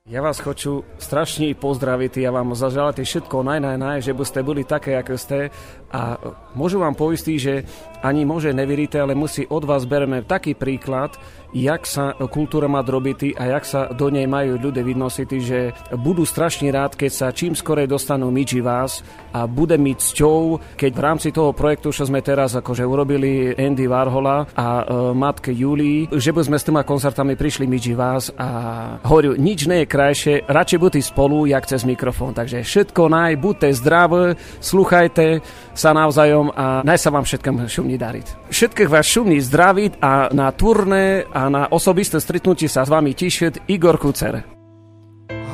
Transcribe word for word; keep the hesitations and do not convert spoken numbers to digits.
Ja vás хочу strašne pozdraviť, ja vám zaželať všetko naj, naj, naj, že by ste boli také, ako ste a môžu vám poistiť, že ani môže neveríte, ale musí od vás bereme taký príklad, jak sa kultúra má robiť a jak sa do nej majú ľudia vynosiť, že budú strašne rád, keď sa čím skorej dostanú myči vás a bude mi cťou, keď v rámci toho projektu, čo sme teraz akože urobili Andy Warhola a e, matke Julii, že by sme s tými koncertami prišli myči vás a hovorím, nič nie je krajšie, radšej buďte spolu, jak cez mikrofón. Takže všetko naj, buďte zdraví, sluchajte sa navzájom a naj sa vám všetkým šumní dariť. Všetkých vás šumní zdraviť a na turné a na osobisté stretnutie sa s vami tišiť Igor Kucer.